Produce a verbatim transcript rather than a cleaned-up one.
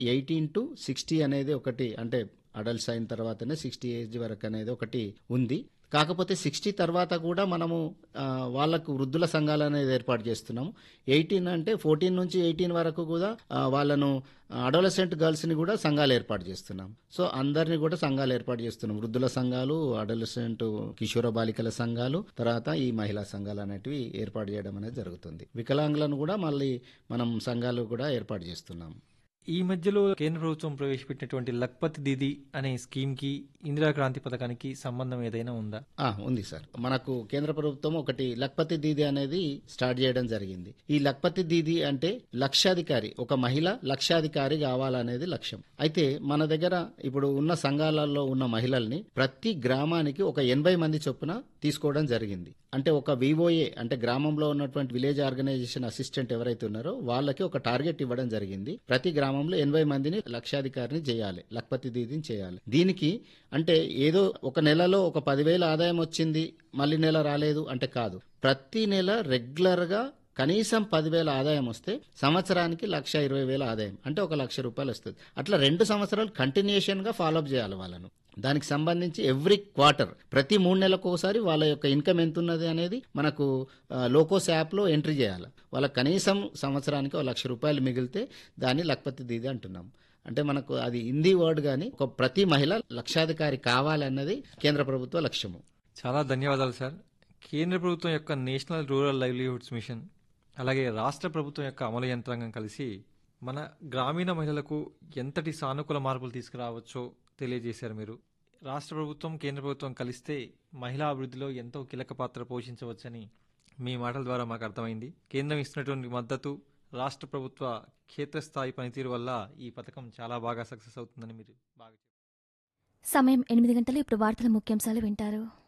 Eighteen to sixty అనేది ఒకటి, అంటే అడల్ట్స్ అయిన తర్వాతనే సిక్స్టీ ఏజ్ వరకు అనేది ఒకటి ఉంది. కాకపోతే సిక్స్టీ తర్వాత కూడా మనము ఆ, వాళ్ళకు వృద్ధుల సంఘాలు అనేది ఏర్పాటు చేస్తున్నాము. ఎయిటీన్ అంటే ఫోర్టీన్ నుంచి ఎయిటీన్ వరకు కూడా ఆ, వాళ్ళను అడోలసెంట్ గర్ల్స్ని కూడా సంఘాలు ఏర్పాటు చేస్తున్నాం. సో అందరిని కూడా సంఘాలు ఏర్పాటు చేస్తున్నాం. వృద్ధుల సంఘాలు, అడోలసెంట్ కిషోర బాలికల సంఘాలు, తర్వాత ఈ మహిళా సంఘాలు అనేటివి ఏర్పాటు చేయడం అనేది జరుగుతుంది. వికలాంగులను కూడా మళ్ళీ మనం సంఘాలు కూడా ఏర్పాటు చేస్తున్నాం. ఈ మధ్యలో కేంద్ర ప్రభుత్వం ప్రవేశపెట్టినటువంటి లక్పతి దీది అనే స్కీమ్కి ఇందిరా క్రాంతి పథకానికి సంబంధం ఏదైనా ఉందా? ఆ, ఉంది సార్. మనకు కేంద్ర ప్రభుత్వం ఒకటి లక్పతి దీది అనేది స్టార్ట్ చేయడం జరిగింది. ఈ లక్పతి దీది అంటే లక్షాధికారి, ఒక మహిళ లక్షాధికారి కావాలనేది లక్ష్యం. అయితే మన దగ్గర ఇప్పుడు ఉన్న సంఘాలలో ఉన్న మహిళల్ని ప్రతి గ్రామానికి ఒక ఎనభై మంది చొప్పున తీసుకోవడం జరిగింది. అంటే ఒక వివోఏ అంటే గ్రామంలో ఉన్నటువంటి విలేజ్ ఆర్గనైజేషన్ అసిస్టెంట్ ఎవరైతే ఉన్నారో వాళ్ళకి ఒక టార్గెట్ ఇవ్వడం జరిగింది. ప్రతి గ్రామంలో ఎనభై మందిని లక్షాధికారిని చేయాలి, లక్పతి దీదిని చేయాలి. దీనికి అంటే ఏదో ఒక నెలలో ఒక పదివేల ఆదాయం వచ్చింది మళ్ళీ నెల రాలేదు అంటే కాదు. ప్రతి నెల రెగ్యులర్ గా కనీసం పదివేల ఆదాయం వస్తే సంవత్సరానికి లక్ష ఇరవై వేల ఆదాయం అంటే ఒక లక్ష రూపాయలు వస్తుంది. అట్లా రెండు సంవత్సరాలు కంటిన్యూషన్ గా ఫాలోఅప్ చేయాలి వాళ్ళను. దానికి సంబంధించి ఎవ్రీ క్వార్టర్ ప్రతి మూడు నెలలకు ఒకసారి వాళ్ళ యొక్క ఇన్కమ్ ఎంత ఉన్నది అనేది మనకు లోకోస్ యాప్లో ఎంట్రీ చేయాలి. వాళ్ళకి కనీసం సంవత్సరానికి ఒక లక్ష రూపాయలు మిగిలితే దాన్ని లక్పతి దీది అంటున్నాం. అంటే మనకు అది హిందీ వర్డ్, కానీ ఒక ప్రతి మహిళ లక్షాధికారి కావాలన్నది కేంద్ర ప్రభుత్వ లక్ష్యము. చాలా ధన్యవాదాలు సార్. కేంద్ర ప్రభుత్వం యొక్క నేషనల్ రూరల్ లైవ్లీహుడ్స్ మిషన్ అలాగే రాష్ట్ర ప్రభుత్వం యొక్క అమలు యంత్రాంగం కలిసి మన గ్రామీణ మహిళలకు ఎంతటి సానుకూల మార్పులు తీసుకురావచ్చో తెలియజేశారు మీరు. రాష్ట్ర ప్రభుత్వం కేంద్ర ప్రభుత్వం కలిస్తే మహిళా అభివృద్ధిలో ఎంతో కీలక పాత్ర పోషించవచ్చని మీ మాటల ద్వారా మాకు అర్థమైంది. కేంద్రం ఇస్తున్నటువంటి మద్దతు, రాష్ట్ర ప్రభుత్వ క్షేత్రస్థాయి పనితీరు వల్ల ఈ పథకం చాలా బాగా సక్సెస్ అవుతుందని మీరు బాగా చెప్పారు. సమయం ఎనిమిది గంటలు. ఇప్పుడు వార్తల ముఖ్యాంశాలు వింటారు.